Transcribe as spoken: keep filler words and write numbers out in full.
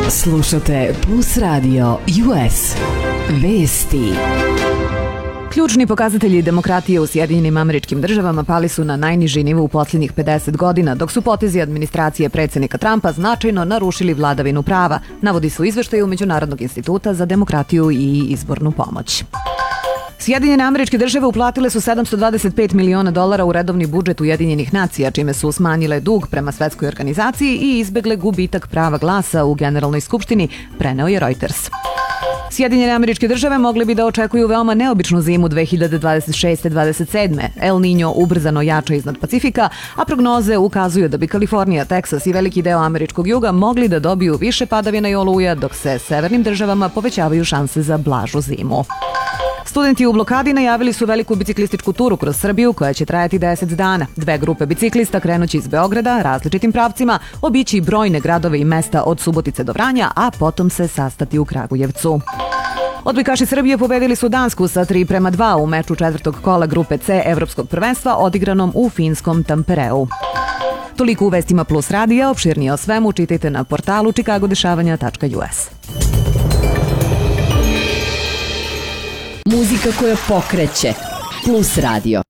Slušate Plus Radio U S. Vesti. Ključni pokazatelji demokratije u Sjedinjenim Američkim Državama pali su na najniži nivo u posljednjih pedeset godina, dok su potezi administracije predsjednika Trumpa značajno narušili vladavinu prava, navodi se u izveštaju Međunarodnog instituta za demokratiju i izbornu pomoć. Sjedinjene Američke Države uplatile su sedamsto dvadeset pet miliona dolara u redovni budžet Ujedinjenih nacija, čime su smanjile dug prema svetskoj organizaciji i izbegle gubitak prava glasa u Generalnoj skupštini, preneo je Reuters. Sjedinjene Američke Države mogli bi da očekuju veoma neobičnu zimu dve hiljade dvadeset šeste dvadeset sedme. El Niño ubrzano jača iznad Pacifika, a prognoze ukazuju da bi Kalifornija, Teksas i veliki deo američkog juga mogli da dobiju više padavina i oluja, dok se severnim državama povećavaju šanse za blažu zimu. Studenti u blokadi najavili su veliku biciklističku turu kroz Srbiju koja će trajati deset dana. Dve grupe biciklista krenući iz Beograda različitim pravcima, obići brojne gradove i mesta od Subotice do Vranja, a potom se sastati u Kragujevcu. Odbojkaši Srbije pobedili su Dansku sa tri prema dva u meču četvrtog kola grupe C Evropskog prvenstva odigranom u finskom Tampereu. Toliko u vestima Plus radija, opširnije o svemu čitajte na portalu čikagodešavanja tačka u es. Muzika koja pokreće. Plus radio.